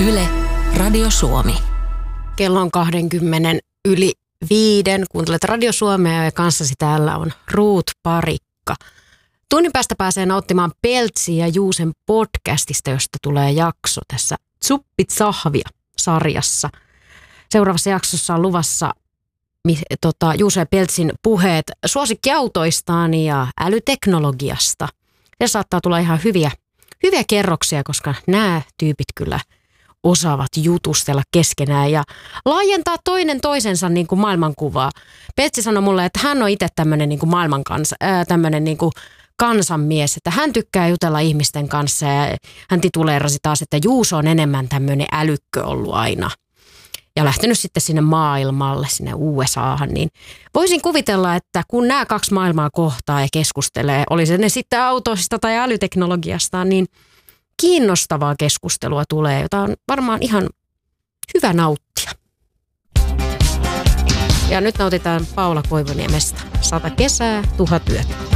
Yle, Radio Suomi. Kello on 5:20. Kuuntelet Radio Suomea ja kanssasi täällä on Ruut Parikka. Tunnin päästä pääsee nauttimaan Peltsin ja Juusen podcastista, josta tulee jakso tässä Tsuppit Sahvia-sarjassa. Seuraavassa jaksossa on luvassa Juuso ja Peltsin puheet suosikkiautoistaan ja älyteknologiasta. Se saattaa tulla ihan hyviä kerroksia, koska nämä tyypit kyllä osaavat jutustella keskenään ja laajentaa toinen toisensa niin kuin maailmankuvaa. Peltsi sanoi mulle, että hän on itse tämmöinen niin kuin tämmöinen niin kuin kansanmies, että hän tykkää jutella ihmisten kanssa ja hän tituleerasi taas, että Juuso on enemmän tämmöinen älykkö ollut aina ja lähtenyt sitten sinne maailmalle, sinne USAhan, niin voisin kuvitella, että kun nämä kaksi maailmaa kohtaa ja keskustelee, oli se ne sitten autoista tai älyteknologiasta, niin kiinnostavaa keskustelua tulee, jota on varmaan ihan hyvä nauttia. Ja nyt nautitaan Paula Koivuniemestä 100 kesää, 1000 yötä.